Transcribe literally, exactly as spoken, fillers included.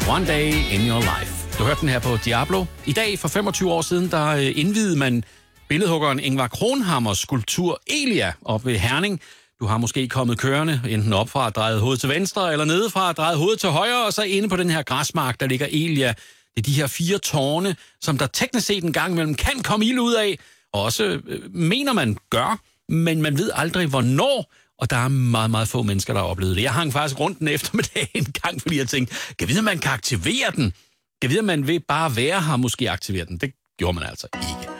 One Day in Your Life. Du hørte den her på Diablo. I dag, for femogtyve år siden, der indvidede man billedhuggeren Ingvar Cronhammers skulptur Elia op ved Herning. Du har måske kommet kørende, enten op fra drejet hovedet til venstre, eller nedefra drejet hovedet til højre, og så inde på den her græsmark, der ligger Elia. Det er de her fire tårne, som der teknisk set en gang imellem kan komme ild ud af, og også øh, mener man gør, men man ved aldrig hvornår, og der er meget, meget få mennesker, der har oplevet det. Jeg hang faktisk rundt den eftermiddag en gang, fordi jeg tænkte, kan vide, at man kan aktivere den? Kan vide, at man ved bare være her, måske aktivere den? Det gjorde man altså ikke.